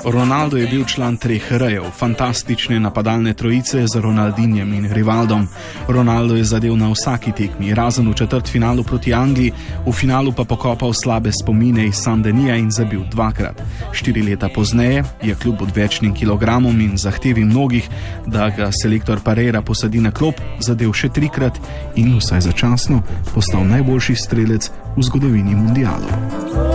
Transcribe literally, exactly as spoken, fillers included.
Ronaldo je bil član treh rejev, fantastične napadalne trojice z Ronaldinjem in Rivaldom. Ronaldo je zadel na vsaki tekmi, razen v četrtfinalu proti Angliji, v finalu pa pokopal slabe spomine iz Saint-Denisa in zabil dvakrat. Štiri leta pozneje je kljub odvečnim kilogramom in zahtevi mnogih, da ga selektor Parreira posadi na klop, zadel še trikrat in vsaj začasno postal najboljši strelec v zgodovini mundialov.